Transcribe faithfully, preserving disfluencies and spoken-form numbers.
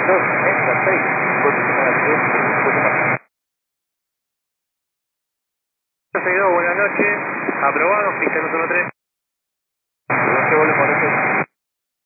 dos, entra seis, seis dos, buenas noches. Aprobado, pista uno tres. no se vuelve por eso.